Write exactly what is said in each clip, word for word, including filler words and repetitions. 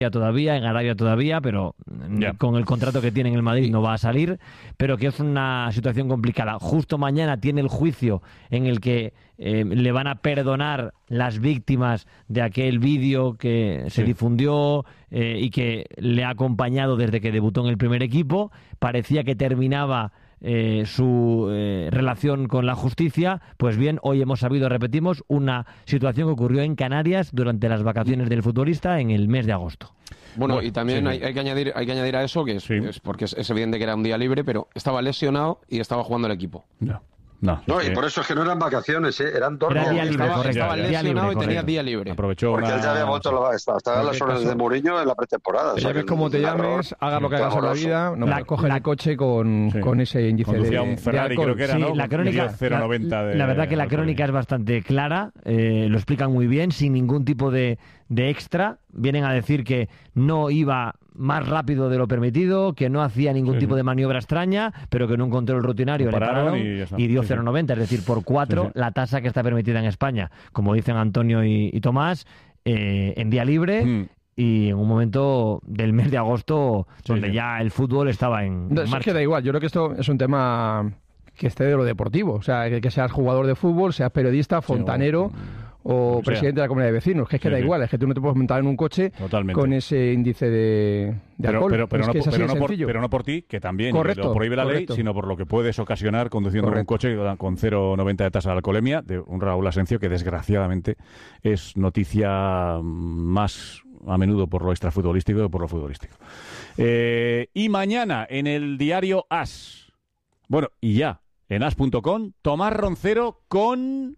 todavía, en Arabia todavía, pero yeah. con el contrato que tiene en el Madrid no va a salir, pero que es una situación complicada. Justo mañana tiene el juicio en el que eh, le van a perdonar las víctimas de aquel vídeo que se sí. difundió eh, y que le ha acompañado desde que debutó en el primer equipo. Parecía que terminaba Eh, su eh, relación con la justicia. Pues bien, hoy hemos sabido, repetimos, una situación que ocurrió en Canarias durante las vacaciones del futbolista en el mes de agosto. Bueno, y también sí. hay, hay, que añadir, hay que añadir a eso que es, sí. es porque es, es evidente que era un día libre, pero estaba lesionado y estaba jugando el equipo. No. No, no, y por eso es que no eran vacaciones, ¿eh? Eran dos días libres. Estaba, correcto, estaba día lesionado libre, y tenía correcto. día libre. Aprovechó porque una... él ya había vuelto a la estaba, estaba en las órdenes de Mourinho en la pretemporada. Ya ves cómo te llames, hagas lo que hagas en la vida, no la, coges el coche con, sí. con ese índice Conducía de un Ferrari, de creo que era, sí, ¿no? La crónica, cero noventa de la, la verdad que la alcohol. crónica es bastante clara, eh, lo explican muy bien, sin ningún tipo de, de extra. Vienen a decir que no iba más rápido de lo permitido, que no hacía ningún sí, tipo sí. de maniobra extraña, pero que en un control rutinario le pararon, le pararon y, y dio sí, cero noventa, es decir, por cuatro sí, sí. la tasa que está permitida en España, como dicen Antonio y, y Tomás, eh, en día libre. Mm. Y en un momento del mes de agosto donde sí, sí. ya el fútbol estaba en, no, en marcha. marcha. Es que da igual, yo creo que esto es un tema que esté de lo deportivo, o sea, que, que seas jugador de fútbol, seas periodista, fontanero... Sí, o... o, o presidente sea. de la comunidad de vecinos, que es que sí, da sí. igual, es que tú no te puedes montar en un coche Totalmente. con ese índice de, de pero, alcohol. Pero, pero, es no, que es así pero, de no por, sencillo. pero no por ti, que también correcto, lo prohíbe la correcto. ley, sino por lo que puedes ocasionar conduciendo correcto. un coche con cero noventa de tasa de alcoholemia, de un Raúl Asencio que desgraciadamente es noticia más a menudo por lo extrafutbolístico que por lo futbolístico. Eh, y mañana en el diario As, bueno, y ya, en as punto com, Tomás Roncero con...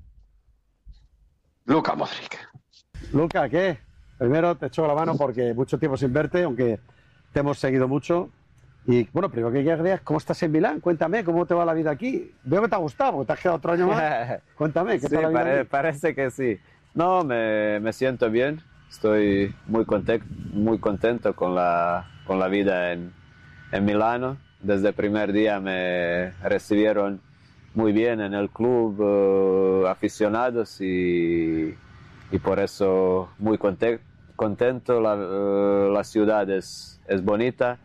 Luka Modric. Luka, ¿qué? Primero te echo la mano porque mucho tiempo sin verte, aunque te hemos seguido mucho. Y bueno, primero que querías, ¿cómo estás en Milán? Cuéntame, ¿cómo te va la vida aquí? Veo que te ha gustado, porque te has quedado otro año más. Cuéntame, ¿qué sí, tal la vida pare, aquí? Parece que sí. No, me, me siento bien. Estoy muy contento, muy contento con la, con la vida en, en Milano. Desde el primer día me recibieron muy bien en el club, uh, aficionados y, y por eso muy conte contento. La, uh, la ciudad es, es bonita,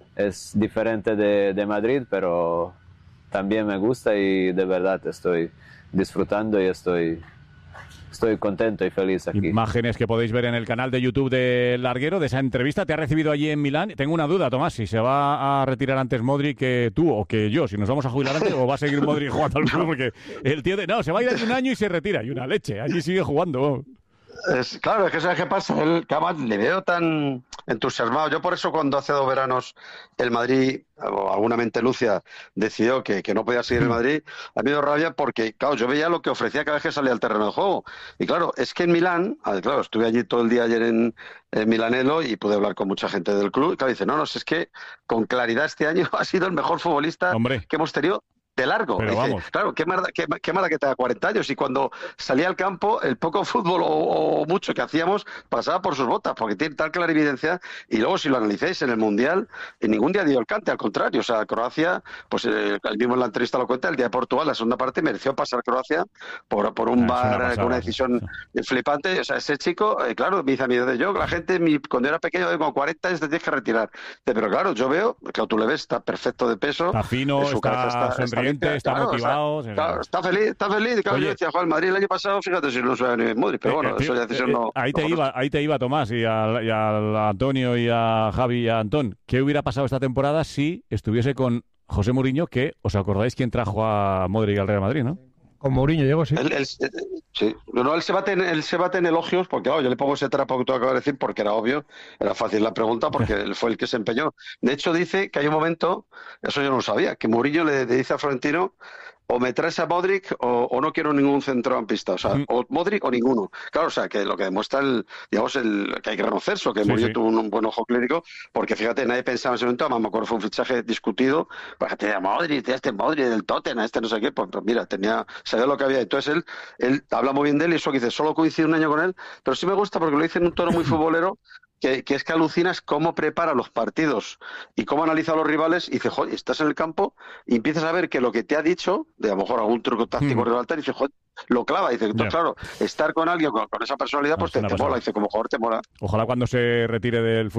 es diferente de, de Madrid, pero también me gusta y de verdad estoy disfrutando y estoy... Estoy contento y feliz aquí. Imágenes que podéis ver en el canal de YouTube de Larguero, de esa entrevista. ¿Te ha recibido allí en Milán? Tengo una duda, Tomás, si se va a retirar antes Modric que tú o que yo, si nos vamos a jubilar antes, o va a seguir Modric jugando al club, porque el tío de... No, se va a ir de un año y se retira, y una leche, allí sigue jugando. Es, claro, es que ¿sabes qué pasa? Él, que además le veo tan entusiasmado. Yo por eso cuando hace dos veranos el Madrid, o alguna mente lucia, decidió que, que no podía seguir el Madrid, a mí me dio rabia porque, claro, yo veía lo que ofrecía cada vez que salía al terreno de juego. Y claro, es que en Milán, claro, estuve allí todo el día ayer en, en Milanello y pude hablar con mucha gente del club. Y claro, dice, no, no, es que con claridad este año ha sido el mejor futbolista Hombre. que hemos tenido. De largo. Pero dice, vamos. claro, qué mala, qué, qué mala que te da cuarenta años. Y cuando salía al campo, el poco fútbol o, o mucho que hacíamos pasaba por sus botas, porque tiene tal clarividencia. Y luego, si lo analicéis en el Mundial, en ningún día dio el cante, al contrario. O sea, Croacia, pues eh, el mismo en la entrevista lo cuenta, el día de Portugal, la segunda parte, mereció pasar Croacia por, por un ah, bar con una decisión sí. flipante. O sea, ese chico, eh, claro, me dice a mí, de yo, la gente, mi, cuando era pequeño, con cuarenta años te tienes que retirar. Pero claro, yo veo, claro, tú le ves, está perfecto de peso. Está fino, su está, está sonriente, está, está claro, motivado. O sea, claro, está feliz, está feliz. Claro, Oye, yo decía, Juan, el Madrid el año pasado, fíjate si no se ni Modric, pero bueno, eh, eso ya decisión eh, no. Ahí te, no iba, ahí te iba, Tomás, y a, y a Antonio, y a Javi, y a Antón. ¿Qué hubiera pasado esta temporada si estuviese con José Mourinho, que, os acordáis quién trajo a Modric al Real Madrid, ¿no? Con Mourinho llegó, sí. Él, él, sí. No, él se bate en, él se bate en elogios, porque claro, yo le pongo ese trapo que tú acabas de decir, porque era obvio, era fácil la pregunta, porque él fue el que se empeñó. De hecho, dice que hay un momento, eso yo no lo sabía, que Mourinho le, le dice a Florentino, o me traes a Modric o, o no quiero ningún centrocampista, o sea, mm. o Modric o ninguno. Claro, o sea, que lo que demuestra el, digamos, el que hay que reconocer eso, que sí, Mourinho sí. tuvo un, un buen ojo clínico, porque fíjate, nadie pensaba en ese momento, además me acuerdo, fue un fichaje discutido, para que te diga Modric, este Modric del Tottenham, este no sé qué, pues, pues mira, tenía, sabía lo que había. Entonces él, él habla muy bien de él y eso que dice, solo coincide un año con él, pero sí me gusta porque lo dice en un tono muy futbolero, Que, que es que alucinas cómo prepara los partidos y cómo analiza a los rivales y dice, joder, estás en el campo y empiezas a ver que lo que te ha dicho, de a lo mejor algún truco táctico mm. rival, y dice, joder, lo clava. Dice, entonces, claro, estar con alguien con, con esa personalidad, pues te, te mola. Dice, como jugador te mola. Ojalá cuando se retire del fútbol